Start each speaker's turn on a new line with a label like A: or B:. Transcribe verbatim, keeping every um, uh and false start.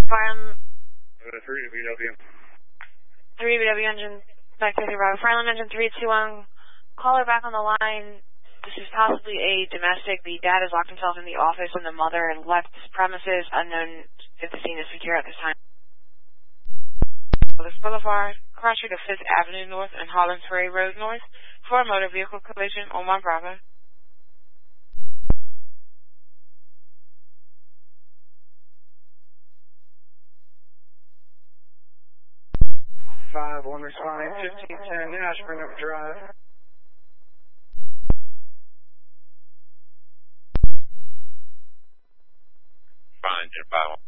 A: Farm.
B: three B W.
A: three B W engine, back to the Bravo. Farland engine three two one. Caller back on the line. This is possibly a domestic. The dad has locked himself in the office and the mother left premises. Unknown if the scene is secure at this time. Willis Boulevard, cross street of fifth Avenue North and Holland Ferry Road North for a motor vehicle collision on Omar Bravo.
B: five one responding, fifteen ten Ashburn Oak Drive.
C: Fine, five one.